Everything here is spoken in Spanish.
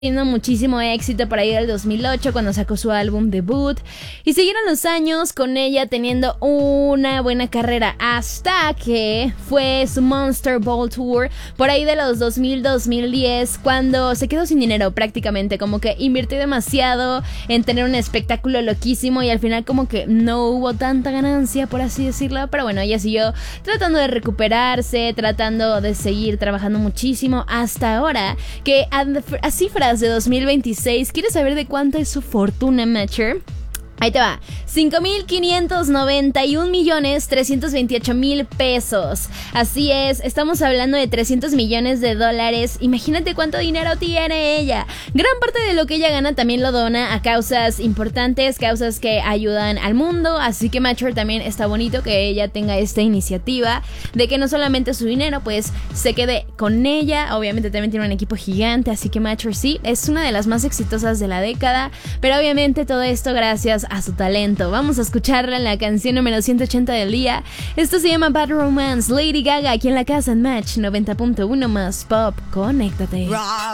teniendo muchísimo éxito por ahí del 2008 cuando sacó su álbum debut, y siguieron los años con ella teniendo una buena carrera hasta que fue su Monster Ball Tour por ahí de los 2000-2010, cuando se quedó sin dinero prácticamente, como que invirtió demasiado en tener un espectáculo loquísimo y al final como que no hubo tanta ganancia, por así decirlo, pero bueno, ella siguió tratando de recuperarse, tratando de seguir trabajando muchísimo hasta ahora que a cifras de 2026, ¿quieres saber de cuánto es su fortuna, Matcher? Ahí te va, 5,591,328,000 pesos. Así es, estamos hablando de $300 millones. Imagínate cuánto dinero tiene ella. Gran parte de lo que ella gana también lo dona a causas importantes, causas que ayudan al mundo. Así que Matcher, también está bonito que ella tenga esta iniciativa de que no solamente su dinero pues se quede con ella. Obviamente también tiene un equipo gigante, así que Matcher sí, es una de las más exitosas de la década. Pero obviamente todo esto gracias a su talento. Vamos a escucharla en la canción número 180 del día. Esto se llama Bad Romance, Lady Gaga, aquí en la casa en Match 90.1 más Pop. Conéctate.